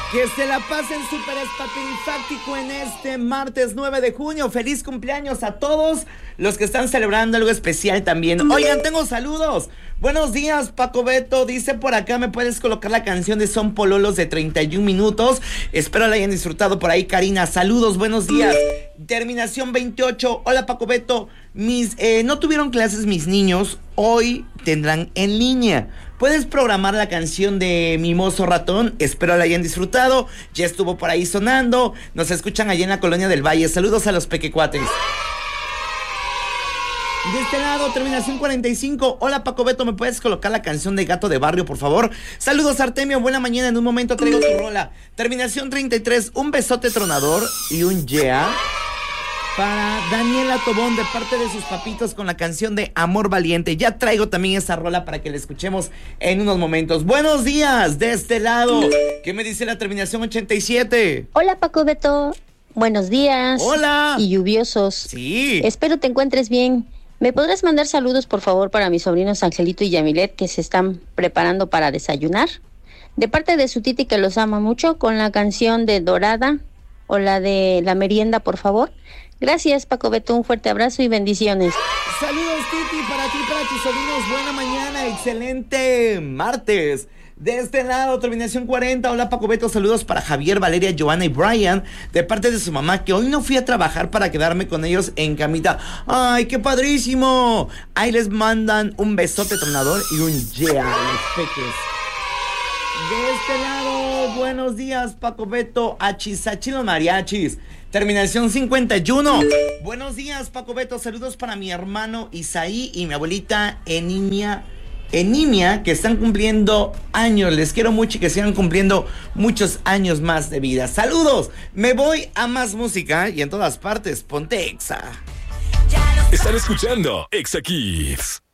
Que se la pasen súper espatifáctico en este martes 9 de junio. Feliz cumpleaños a todos los que están celebrando algo especial también. Oigan, tengo saludos. Buenos días, Paco Beto. Dice por acá, ¿me puedes colocar la canción de Son Pololos de 31 minutos? Espero la hayan disfrutado por ahí, Karina. Saludos, buenos días. Terminación 28. Hola, Paco Beto. No tuvieron clases mis niños. Hoy tendrán en línea. ¿Puedes programar la canción de Mimoso Ratón? Espero la hayan disfrutado. Ya estuvo por ahí sonando. Nos escuchan allá en la Colonia del Valle. Saludos a los pequecuates. De este lado, terminación 45. Hola, Paco Beto, ¿me puedes colocar la canción de Gato de Barrio, por favor? Saludos, Artemio, buena mañana. En un momento traigo tu rola. Terminación 33. Un besote tronador y un yeah para Daniela Tobón de parte de sus papitos con la canción de Amor Valiente. Ya traigo también esa rola para que la escuchemos en unos momentos. Buenos días, de este lado. ¿Qué me dice la terminación 87? Hola, Paco Beto. Buenos días. Hola. Y lluviosos. Sí. Espero te encuentres bien. ¿Me podrás mandar saludos, por favor, para mis sobrinos Angelito y Yamilet, que se están preparando para desayunar? De parte de su titi, que los ama mucho, con la canción de Dorada o la de La Merienda, por favor. Gracias, Paco Beto, un fuerte abrazo y bendiciones. Saludos, Titi, para ti, para tus sobrinos. Buena mañana, excelente martes. De este lado, terminación 40. Hola, Paco Beto, saludos para Javier, Valeria, Joana y Brian, de parte de su mamá, que hoy no fui a trabajar para quedarme con ellos en camita. ¡Ay, qué padrísimo! Ahí les mandan un besote tronador y un yeah, los peques. De este lado, buenos días, Paco Beto, Achis, mariachis. Terminación 51. Buenos días, Paco Beto. Saludos para mi hermano Isaí y mi abuelita Enimia, que están cumpliendo años. Les quiero mucho y que sigan cumpliendo muchos años más de vida. Saludos. Me voy a más música y en todas partes, ponte Exa. Están escuchando Exa Kids.